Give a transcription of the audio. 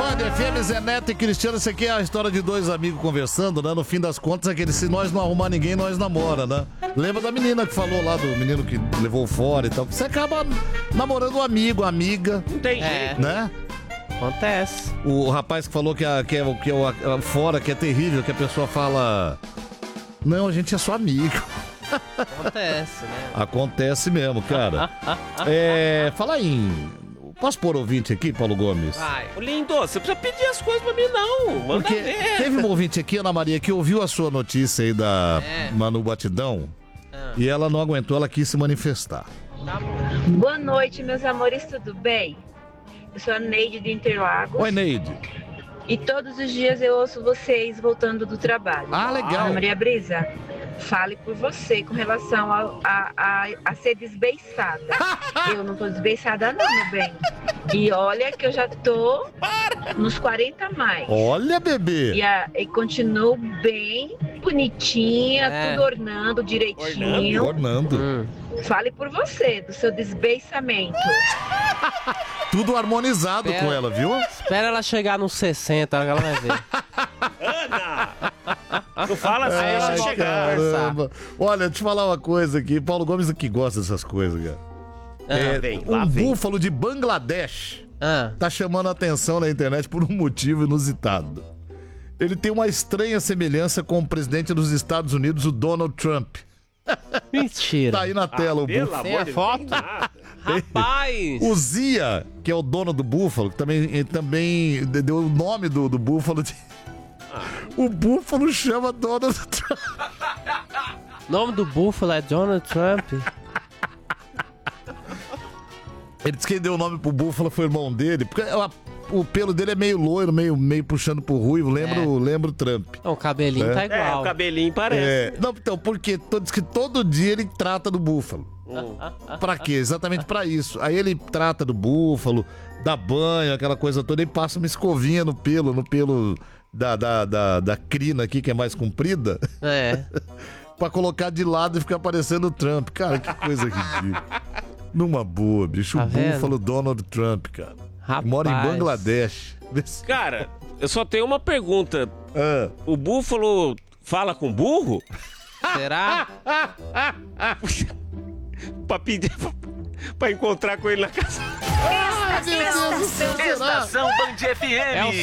Band, FM, Zé Neto e Cristiano, isso aqui é a história de dois amigos conversando, né? No fim das contas, aquele se nós não arrumar ninguém, nós namora, né? Lembra da menina que falou lá, do menino que levou fora e tal? Você acaba namorando um amigo, amiga. Não tem jeito. Né? Acontece. O rapaz que falou que fora, que é terrível, que a pessoa fala... Não, a gente é só amigo. Acontece, né? Acontece mesmo, cara. Fala em... Posso pôr ouvinte aqui, Paulo Gomes? Vai. Ô, lindo, você precisa pedir as coisas pra mim, não. Manda Porque ver. teve um ouvinte aqui, Ana Maria, que ouviu a sua notícia aí da Manu Batidão e ela não aguentou, ela quis se manifestar. Tá bom. Boa noite, meus amores, tudo bem? Eu sou a Neide de Interlagos. Oi, Neide. E todos os dias eu ouço vocês voltando do trabalho. Ah, legal. Ana Maria Brisa, fale por você com relação a ser desbeiçada. Eu não tô desbeiçada não, meu bem. E olha que eu já tô nos 40 a mais. Olha, bebê. E continuo bem bonitinha, tudo ornando direitinho. Ornando. Fale por você, do seu desbeiçamento. Tudo harmonizado com ela, viu? Espera ela chegar nos 60, ela vai ver. Ana! Não fala assim, deixa chegar. Caramba. Olha, deixa eu falar uma coisa aqui. Paulo Gomes aqui gosta dessas coisas, cara. Lá vem. Búfalo de Bangladesh tá chamando a atenção na internet por um motivo inusitado. Ele tem uma estranha semelhança com o presidente dos Estados Unidos, o Donald Trump. Mentira. Tá aí na tela o búfalo. Tem a foto? Rapaz! O Zia, que é o dono do búfalo, que também deu o nome do búfalo. O búfalo chama Donald Trump. O nome do búfalo é Donald Trump. Ele disse que quem deu o nome pro búfalo foi o irmão dele, porque o pelo dele é meio loiro, meio puxando pro ruivo, lembra o Trump. O cabelinho tá igual. O cabelinho parece. Não, então, porque diz que todo dia ele trata do búfalo. Pra quê? Exatamente pra isso. Aí ele trata do búfalo, dá banho, aquela coisa toda, e passa uma escovinha no pelo da crina aqui, que é mais comprida. Pra colocar de lado e ficar parecendo o Trump. Cara, que coisa ridícula. Numa boa, bicho. Tá o búfalo Donald Trump, cara. Rapaz. Mora em Bangladesh. Cara, eu só tenho uma pergunta. O búfalo fala com burro? Será? Pra pedir pra encontrar com ele na casa. Estação Band FM. É o